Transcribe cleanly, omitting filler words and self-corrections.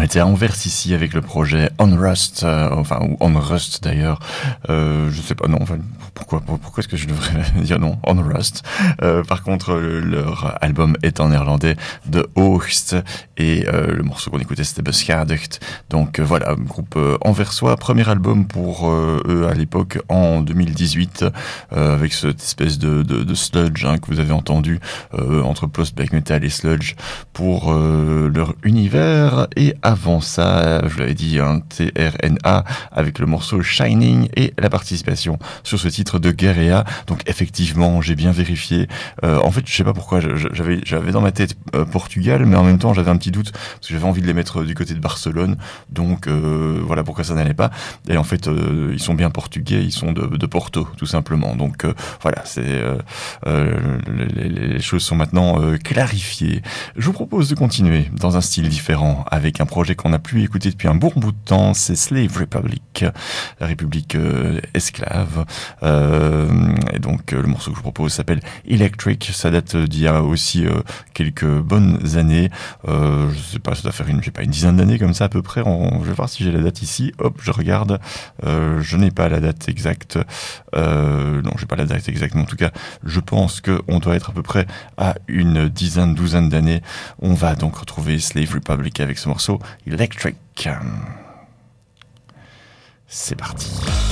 On était à Anvers ici avec le projet On Rust, ou On Rust d'ailleurs. Je sais pas, non, enfin, pourquoi est-ce que je devrais dire non, On Rust. Par contre, leur album est en néerlandais, De Hoogst, et le morceau qu'on écoutait c'était Beschadigd. Donc voilà, groupe anversois, premier album pour eux à l'époque en 2018, avec cette espèce de sludge que vous avez entendu entre post-black metal et sludge pour leur univers. Et avant ça, je l'avais dit, un TRNA avec le morceau Shining et la participation sur ce titre de Guerrea. Donc effectivement, j'ai bien vérifié. En fait, je sais pas pourquoi, j'avais dans ma tête Portugal, mais en même temps, j'avais un petit doute parce que j'avais envie de les mettre du côté de Barcelone. Donc voilà pourquoi ça n'allait pas. Et en fait, ils sont bien portugais, ils sont de Porto, tout simplement. Donc voilà, les choses sont maintenant clarifiées. Je vous propose de continuer dans un style différent avec un projet qu'on n'a plus écouté depuis un bon bout de temps, c'est Slave Republic, la République esclave. Et donc le morceau que je vous propose s'appelle Electric, ça date d'il y a aussi quelques bonnes années, je sais pas, ça doit faire une dizaine d'années comme ça à peu près. Je vais voir si j'ai la date ici, hop, je regarde, je n'ai pas la date exacte, non j'ai pas la date exacte, mais en tout cas je pense qu'on doit être à peu près à une douzaine d'années. On va donc retrouver Slave Republic avec ce morceau Electric. C'est parti.